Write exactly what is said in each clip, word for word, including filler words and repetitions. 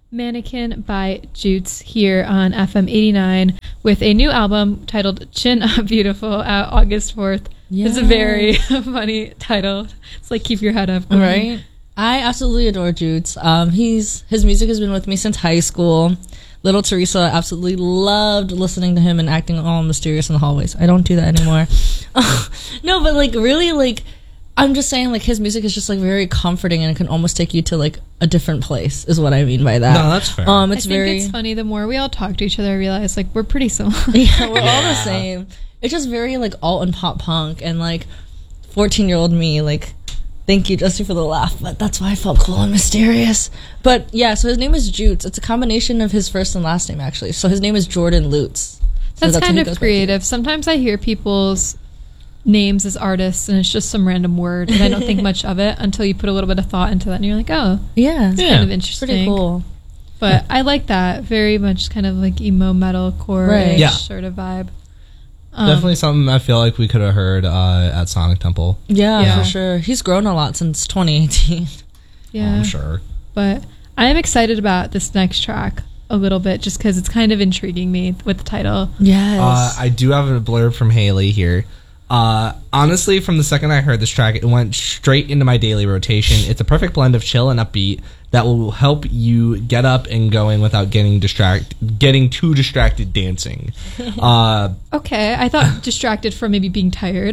Mannequin by Jutes here on F M eighty-nine with a new album titled Chin Up Beautiful out August fourth. Yes. It's a very funny title. It's like Keep Your Head Up. Right? I absolutely adore Jutes. Um, he's his music has been with me since high school. Little Teresa absolutely loved listening to him and acting all mysterious in the hallways. I don't do that anymore. No, but like really like I'm just saying, like, his music is just, like, very comforting, and it can almost take you to, like, a different place, is what I mean by that. No, that's fair. Um, it's I think very... it's funny, the more we all talk to each other, I realize, like, we're pretty similar. Yeah, we're yeah. all the same. It's just very, like, alt and pop punk, and, like, fourteen-year-old me, like, thank you, Jesse, for the laugh, but that's why I felt cool and mysterious. But, yeah, so his name is Jutes. It's a combination of his first and last name, actually. So his name is Jordan Lutz. So that's, that's kind of creative. Sometimes I hear people's names as artists and it's just some random word and I don't think much of it until you put a little bit of thought into that and you're like, oh yeah, it's yeah. kind of interesting. Pretty cool. But I like that very much, kind of like emo metal core right. yeah. sort of vibe. Um, Definitely something I feel like we could have heard uh, at Sonic Temple. Yeah, yeah, for sure. He's grown a lot since twenty eighteen. Yeah, I'm sure. But I am excited about this next track a little bit just because it's kind of intriguing me with the title. Yes. Uh, I do have a blurb from Haley here. Uh, honestly, from the second I heard this track, it went straight into my daily rotation. It's a perfect blend of chill and upbeat that will help you get up and going without getting distract, getting too distracted dancing. Uh, okay, I thought distracted from maybe being tired.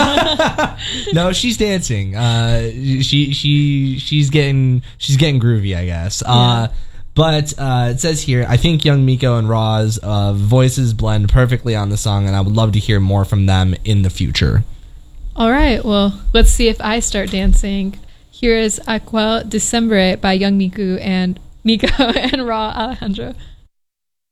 No, she's dancing. Uh, she she she's getting she's getting groovy, I guess. Yeah. Uh, But uh, it says here, I think Young Miko and Raw's uh, voices blend perfectly on the song, and I would love to hear more from them in the future. All right, well, let's see if I start dancing. Here is Aquel Decembre by Young Miku and Miko and Raw Alejandro.